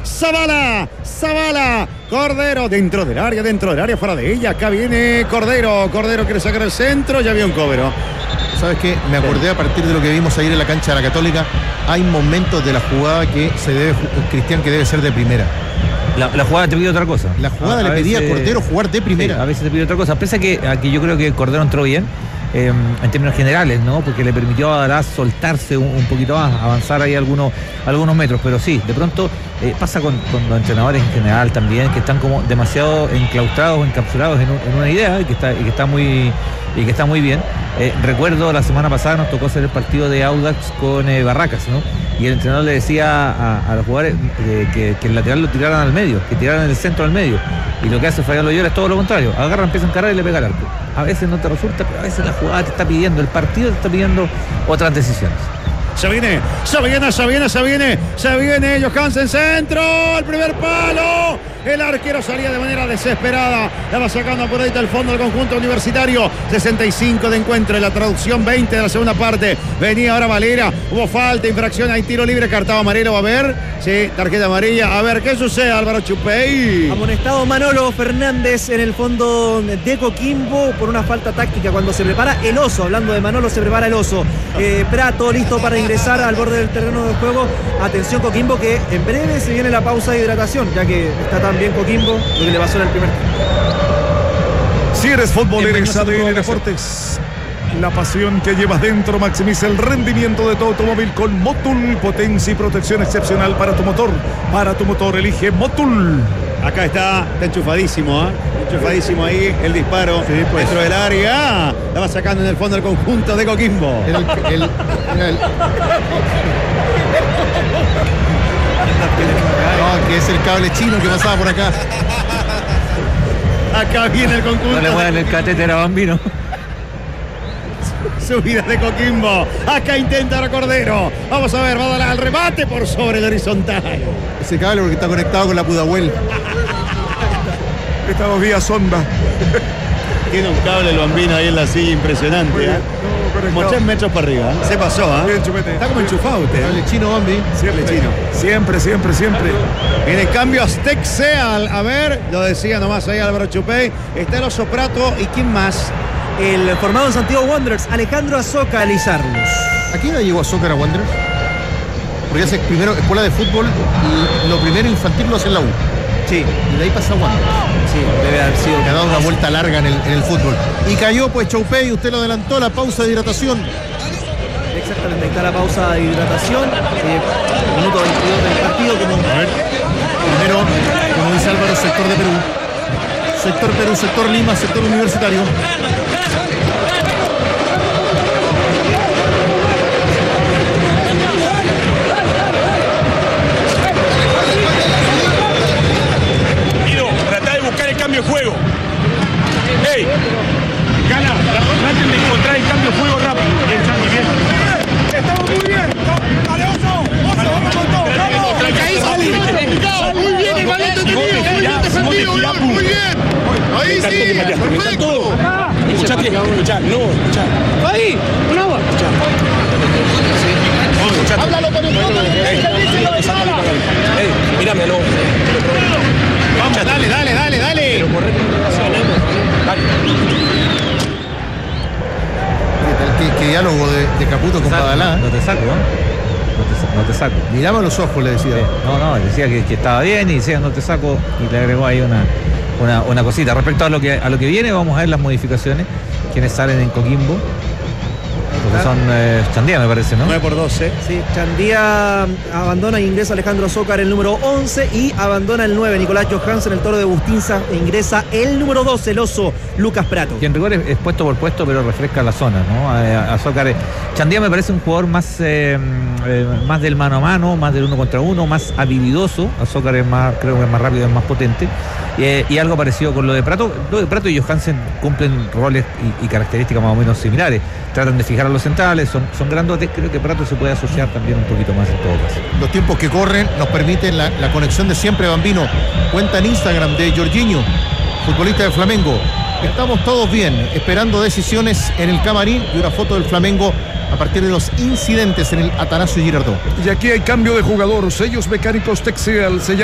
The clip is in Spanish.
Zavala, Cordero dentro del área, fuera de ella. Acá viene Cordero quiere sacar el centro, ya había un cobro. ¿Sabes qué? Me acordé a partir de lo que vimos ayer en la cancha de la Católica. Hay momentos de la jugada que Cristian, que debe ser de primera. La jugada te pide otra cosa. La jugada le pedía a Cordero jugar de primera. Sí, a veces te pide otra cosa. Pese a que yo creo que Cordero entró bien, en términos generales, ¿no? Porque le permitió a Adalá soltarse un poquito más, avanzar ahí algunos metros. Pero sí, de pronto pasa con los entrenadores en general también, que están como demasiado enclaustrados, encapsulados en una idea y que está muy bien. Recuerdo la semana pasada nos tocó hacer el partido de Audax con Barracas, ¿no? Y el entrenador le decía a los jugadores que el lateral lo tiraran al medio, que tiraran en el centro al medio. Y lo que hace Fabián Loyola es todo lo contrario. Agarra, empieza a encarar y le pega al arco. A veces no te resulta, pero a veces la jugada te está pidiendo, el partido te está pidiendo otras decisiones. Se viene, Johansen, centro, el primer palo, el arquero salía de manera desesperada, la va sacando por ahí del fondo del conjunto universitario. 65 de encuentro, en la traducción 20 de la segunda parte, venía ahora Valera, hubo falta, infracción, hay tiro libre, cartón amarelo, va a ver, sí, tarjeta amarilla, a ver qué sucede, Álvaro Chupey. Amonestado Manolo Fernández en el fondo de Coquimbo por una falta táctica cuando se prepara el oso, hablando de Manolo, se prepara el oso. Prato listo para ingresar al borde del terreno de juego. Atención Coquimbo, que en breve se viene la pausa de hidratación, ya que está tan bien Coquimbo lo que le pasó en el primer tiempo. Si eres futbolero en ADN Deportes, la pasión que llevas dentro maximiza el rendimiento de tu automóvil con Motul, potencia y protección excepcional para tu motor. Para tu motor elige Motul. Acá está enchufadísimo, enchufadísimo ahí el disparo, sí, pues, dentro del área. La va sacando en el fondo del conjunto de Coquimbo. No, que es el cable chino que pasaba por acá. Acá viene el conjunto. No le muevan el catéter a Bambino. Subida de Coquimbo. Acá intenta ahora Cordero. Vamos a ver, va a dar al remate por sobre el horizontal. Ese cable porque está conectado con la Pudahuel. Estamos vía sonda. Tiene un cable el Bambino ahí en la silla impresionante. Como 3 metros para arriba. Se pasó, está como enchufado usted. Cable chino, Bambi. Siempre. Viene cambio Aztec-Seal. A ver, lo decía nomás ahí Álvaro Chupey. Está el Oso Prato. ¿Y quién más? El formado en Santiago Wanderers, Alejandro Azoka Lizarlos. ¿A qué edad llegó Azoka a Wanderers? Porque hace primero escuela de fútbol y lo primero infantil lo hace en la U. Sí. Y de ahí pasa a Wanderers. Sí, debe haber sido. Que ha dado una vuelta larga en el fútbol. Y cayó pues Chupey, usted lo adelantó, la pausa de hidratación. Exactamente, ahí está la pausa de hidratación. Minuto 22 del partido. Primero, como dice Álvaro, sector de Perú. Sector Perú, sector Lima, sector universitario. Tratá de buscar el cambio de juego. ¡Ey! Gana, traten de encontrar el cambio de juego rápido. Bien, Santi, bien. Estamos muy bien. Dale, Oso, vamos con todo. Muy bien, el balón detenido. Muy bien defendido, muy bien. Ahí sí, perfecto. Escuchá. Ahí, un agua. Háblalo con el fondo. Mírame, no. Vamos, dale. ¿Qué diálogo de Caputo con Badalá? No te saco, no te saco. Mirame a los ojos, le decía. Sí. No, decía que estaba bien y decía no te saco, y le agregó ahí una cosita. Respecto a lo que viene, vamos a ver las modificaciones, quienes salen en Coquimbo. Porque son Chandía, me parece, ¿no? 9-12. Sí, Chandía abandona e ingresa Alejandro Zócar el número 11 y abandona el 9, Nicolás Johansen, el Toro de Bustinza, e ingresa el número 12, el Oso, Lucas Prato. Quien rigor es puesto por puesto, pero refresca la zona, ¿no? A Zócar. Chandía me parece un jugador más del mano a mano, más del 1 contra 1, más habilidoso. A Zócar creo que es más rápido, es más potente. Y algo parecido con lo de Prato. Lo de Prato y Johansen cumplen roles y características más o menos similares. Tratan de fijar a los centrales, son grandotes. Creo que Prato se puede asociar también un poquito más en todo caso. Los tiempos que corren nos permiten la conexión de siempre, Bambino. Cuenta en Instagram de Jorginho, futbolista de Flamengo. Estamos todos bien, esperando decisiones en el camarín y una foto del Flamengo a partir de los incidentes en el Atanasio Girardot. Y aquí hay cambio de jugador. Sellos mecánicos Texel se llama